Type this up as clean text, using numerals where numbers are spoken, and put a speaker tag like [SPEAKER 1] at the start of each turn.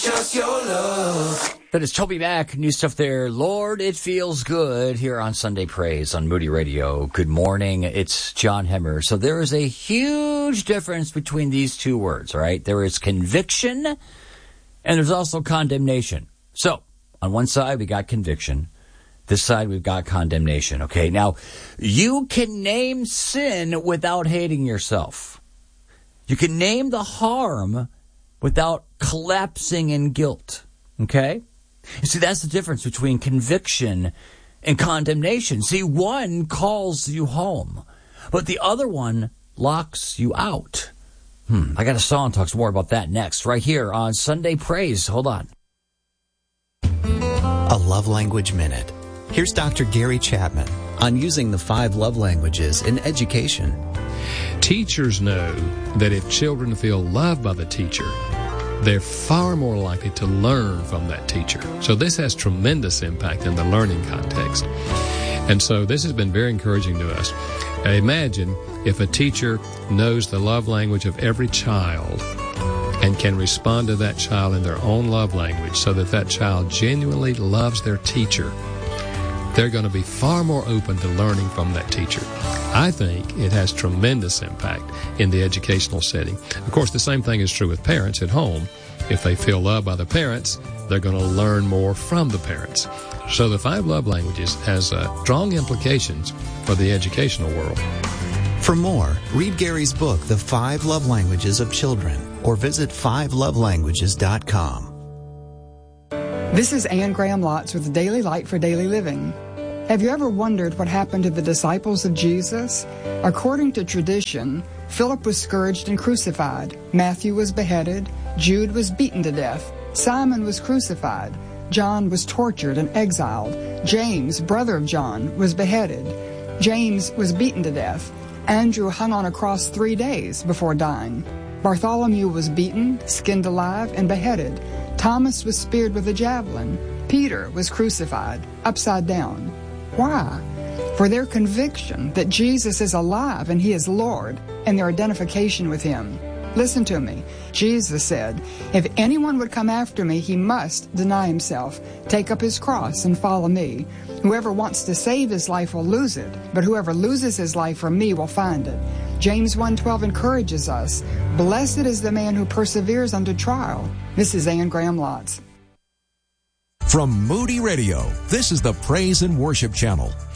[SPEAKER 1] Just your love.
[SPEAKER 2] That is Toby Mac. New stuff there. Lord, it feels good here on Sunday Praise on Moody Radio. Good morning. It's John Hemmer. So there is a huge difference between these two words, all right? There is conviction and there's also condemnation. So on one side, we got conviction. This side, we've got condemnation, okay? Now, you can name sin without hating yourself. You can name the harm without collapsing in guilt, okay? You see, that's the difference between conviction and condemnation. See, one calls you home, but the other one locks you out. I got a song that talks more about that next, right here on Sunday Praise. Hold on.
[SPEAKER 3] A Love Language Minute. Here's Dr. Gary Chapman on using the 5 love languages in education.
[SPEAKER 4] Teachers know that if children feel loved by the teacher, they're far more likely to learn from that teacher. So this has tremendous impact in the learning context. And so this has been very encouraging to us. Imagine if a teacher knows the love language of every child and can respond to that child in their own love language so that that child genuinely loves their teacher. They're going to be far more open to learning from that teacher. I think it has tremendous impact in the educational setting. Of course, the same thing is true with parents at home. If they feel loved by the parents, they're going to learn more from the parents. So the 5 love languages has strong implications for the educational world.
[SPEAKER 3] For more, read Gary's book, The 5 Love Languages of Children, or visit 5lovelanguages.com.
[SPEAKER 5] This is Anne Graham Lotz with Daily Light for Daily Living. Have you ever wondered what happened to the disciples of Jesus? According to tradition, Philip was scourged and crucified. Matthew was beheaded. Jude was beaten to death. Simon was crucified. John was tortured and exiled. James, brother of John, was beheaded. James was beaten to death. Andrew hung on a cross 3 days before dying. Bartholomew was beaten, skinned alive, and beheaded. Thomas was speared with a javelin. Peter was crucified, upside down. Why? For their conviction that Jesus is alive and He is Lord, and their identification with Him. Listen to me. Jesus said, if anyone would come after me, he must deny himself, take up his cross, and follow me. Whoever wants to save his life will lose it, but whoever loses his life for me will find it. James 1:12 encourages us, blessed is the man who perseveres under trial. This is Anne Graham Lotz.
[SPEAKER 6] From Moody Radio, this is the Praise and Worship Channel.